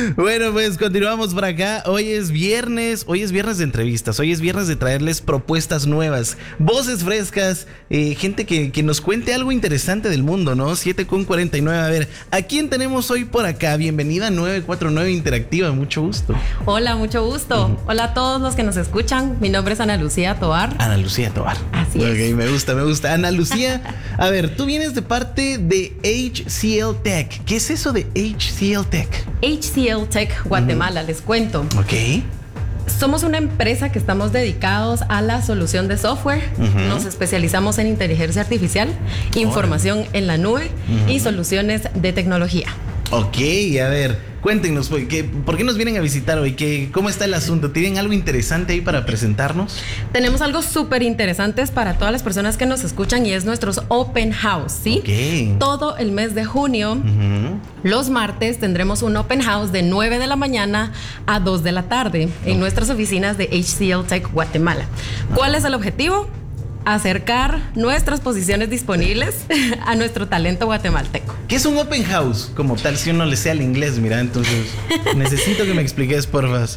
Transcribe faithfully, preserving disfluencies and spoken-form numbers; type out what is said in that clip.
Bueno, pues continuamos por acá. Hoy es viernes, hoy es viernes de entrevistas, hoy es viernes de traerles propuestas nuevas, voces frescas, eh, gente que, que nos cuente algo interesante del mundo, ¿no? siete con cuarenta y nueve. A ver, ¿a quién tenemos hoy por acá? Bienvenida a nueve cuatro nueve Interactiva, mucho gusto. Hola, mucho gusto. Uh-huh. Hola a todos los que nos escuchan. Mi nombre es Ana Lucía Tobar. Ana Lucía Tobar. Así es. Ok, me gusta, me gusta. Ana Lucía, a ver, tú vienes de parte de H C L Tech. ¿Qué es eso de H C L Tech? H C L Tech Guatemala, uh-huh. Les cuento. Ok. Somos una empresa que estamos dedicados a la solución de software. Uh-huh. Nos especializamos en inteligencia artificial, oh. información en la nube uh-huh. y soluciones de tecnología. Ok, a ver, cuéntenos, ¿qué, ¿por qué nos vienen a visitar hoy? ¿Qué, ¿Cómo está el asunto? ¿Tienen algo interesante ahí para presentarnos? Tenemos algo súper interesante para todas las personas que nos escuchan y es nuestros Open House, ¿sí? Okay. Todo el mes de junio, uh-huh. los martes, tendremos un Open House de nueve de la mañana a dos de la tarde en okay. nuestras oficinas de H C L Tech Guatemala. ¿Cuál uh-huh. es el objetivo? Acercar nuestras posiciones disponibles a nuestro talento guatemalteco. ¿Qué es un open house? Como tal, si uno le sea el inglés, mira, entonces necesito que me expliques, porfa.